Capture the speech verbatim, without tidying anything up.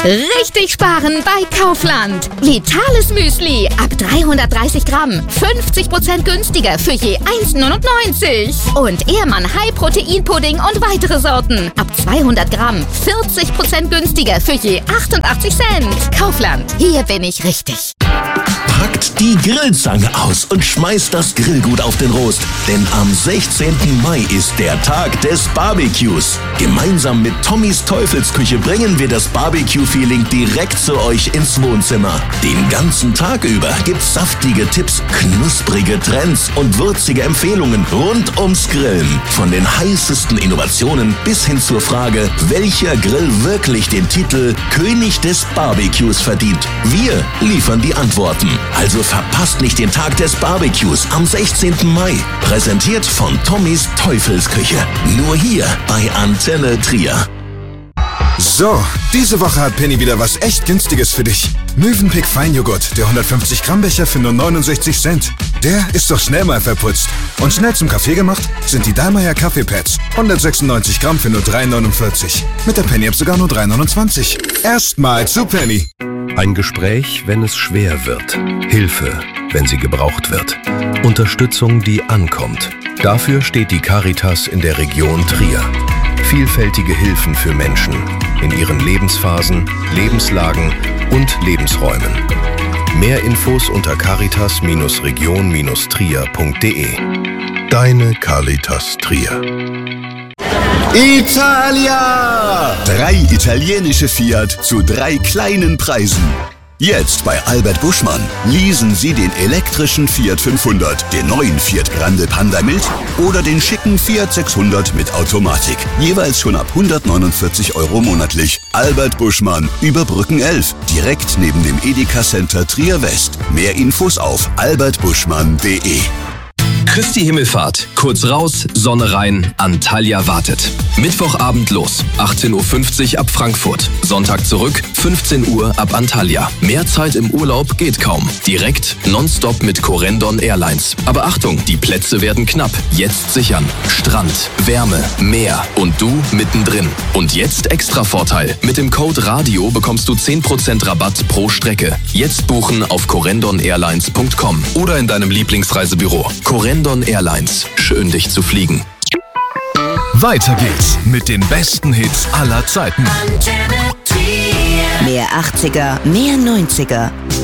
Richtig sparen bei Kaufland. Vitales Müsli ab dreihundertdreißig Gramm. fünfzig Prozent günstiger für je eins neunundneunzig. Und Ehrmann High Protein Pudding und weitere Sorten ab zweihundert Gramm. vierzig Prozent günstiger für je achtundachtzig Cent. Kaufland, hier bin ich richtig. Packt die Grillzange aus und schmeißt das Grillgut auf den Rost. Denn am sechzehnten Mai ist der Tag des Barbecues. Gemeinsam mit Tommys Teufelsküche bringen wir das Barbecue-Feeling direkt zu euch ins Wohnzimmer. Den ganzen Tag über gibt's saftige Tipps, knusprige Trends und würzige Empfehlungen rund ums Grillen. Von den heißesten Innovationen bis hin zur Frage, welcher Grill wirklich den Titel König des Barbecues verdient. Wir liefern die Antworten. Also verpasst nicht den Tag des Barbecues am sechzehnten Mai. Präsentiert von Tommys Teufelsküche. Nur hier bei Antenne Trier. So, diese Woche hat Penny wieder was echt Günstiges für dich. Mövenpick Feinjoghurt, der hundertfünfzig Gramm Becher für nur neunundsechzig Cent. Der ist doch schnell mal verputzt. Und schnell zum Kaffee gemacht sind die Dallmayr Kaffeepads. hundertsechsundneunzig Gramm für nur drei neunundvierzig. Mit der Penny-App sogar nur drei neunundzwanzig. Erstmal zu Penny. Ein Gespräch, wenn es schwer wird. Hilfe, wenn sie gebraucht wird. Unterstützung, die ankommt. Dafür steht die Caritas in der Region Trier. Vielfältige Hilfen für Menschen in ihren Lebensphasen, Lebenslagen und Lebensräumen. Mehr Infos unter caritas Region Trier punkt de. Deine Caritas Trier. Italia! Drei italienische Fiat zu drei kleinen Preisen. Jetzt bei Albert Buschmann. Leasen Sie den elektrischen Fiat fünfhundert, den neuen Fiat Grande Panda Mild oder den schicken Fiat sechshundert mit Automatik. Jeweils schon ab hundertneunundvierzig Euro monatlich. Albert Buschmann, über Brücken elf, direkt neben dem Edeka Center Trier West. Mehr Infos auf albert buschmann punkt de. Christi Himmelfahrt. Kurz raus, Sonne rein, Antalya wartet. Mittwochabend los, achtzehn Uhr fünfzig ab Frankfurt. Sonntag zurück, fünfzehn Uhr ab Antalya. Mehr Zeit im Urlaub geht kaum. Direkt, nonstop mit Corendon Airlines. Aber Achtung, die Plätze werden knapp. Jetzt sichern. Strand, Wärme, Meer und du mittendrin. Und jetzt extra Vorteil. Mit dem Code RADIO bekommst du zehn Prozent Rabatt pro Strecke. Jetzt buchen auf corendon airlines punkt com oder in deinem Lieblingsreisebüro. Corendon Airlines. Schön, dich zu fliegen. Weiter geht's mit den besten Hits aller Zeiten. Mehr achtziger, mehr neunziger.